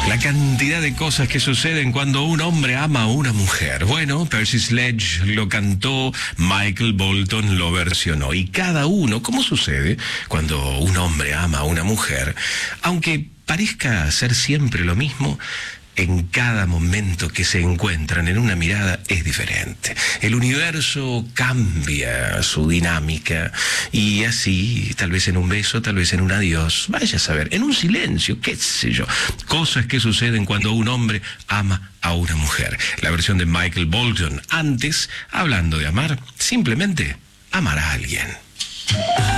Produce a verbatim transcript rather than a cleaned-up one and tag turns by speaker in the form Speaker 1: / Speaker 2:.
Speaker 1: La cantidad de cosas que suceden cuando un hombre ama a una mujer. Bueno, Percy Sledge lo cantó, Michael Bolton lo versionó. Y cada uno, ¿cómo sucede cuando un hombre ama a una mujer? Aunque parezca ser siempre lo mismo, en cada momento que se encuentran en una mirada es diferente. El universo cambia su dinámica y así, tal vez en un beso, tal vez en un adiós, vaya a saber, en un silencio, qué sé yo. Cosas que suceden cuando un hombre ama a una mujer. La versión de Michael Bolton. Antes, hablando de amar, simplemente amar a alguien.